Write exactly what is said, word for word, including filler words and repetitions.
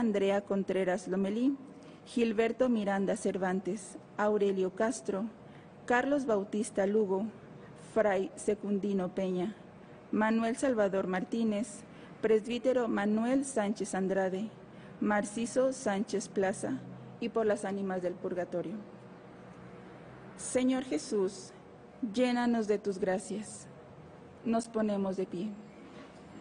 Andrea Contreras Lomelí, Gilberto Miranda Cervantes, Aurelio Castro, Carlos Bautista Lugo, Fray Secundino Peña, Manuel Salvador Martínez, Presbítero Manuel Sánchez Andrade, Marciso Sánchez Plaza, y por las ánimas del purgatorio. Señor Jesús, llénanos de tus gracias. Nos ponemos de pie.